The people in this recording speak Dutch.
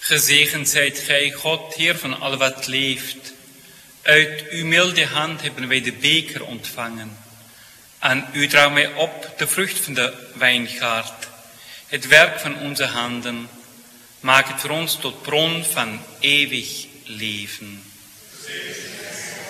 Gezegend zijt gij, God, Heer van al wat leeft. Uit uw milde hand hebben wij de beker ontvangen. Aan u dragen wij op de vrucht van de wijngaard, het werk van onze handen. Maak het voor ons tot bron van eeuwig leven.